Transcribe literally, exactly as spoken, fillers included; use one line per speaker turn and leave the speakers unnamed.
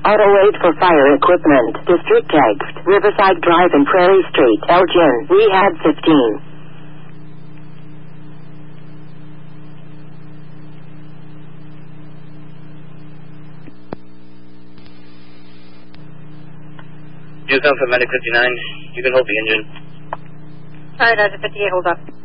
Auto aid for fire equipment. District text. Riverside Drive and Prairie Street. Elgin. Rehab fifteen.
Newcomb for Medic fifty-nine. You can hold the engine.
Alright, Roger fifty-eight, hold up.